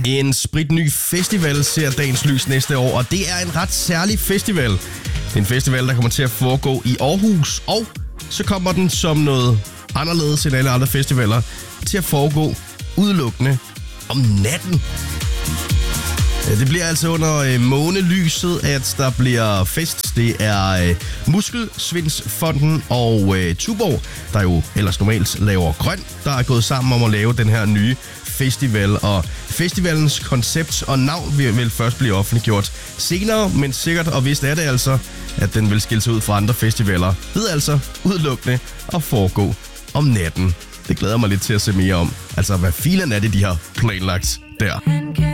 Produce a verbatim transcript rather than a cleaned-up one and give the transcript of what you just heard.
En spritny festival ser dagens lys næste år, og det er en ret særlig festival. Det er en festival, der kommer til at foregå i Aarhus, og så kommer den som noget anderledes end alle andre festivaler til at foregå udelukkende om natten. Det bliver altså under øh, månelyset, at der bliver fest. Det er øh, Muskelsvindsfonden og øh, Tuborg, der jo ellers normalt laver grøn, der er gået sammen om at lave den her nye festival. Og festivalens koncept og navn vil, vil først blive offentliggjort senere, men sikkert og vist er det altså, at den vil skille sig ud fra andre festivaler. Ved altså udelukkende at foregå om natten. Det glæder mig lidt til at se mere om. Altså, hvad filen er det, de har planlagt der?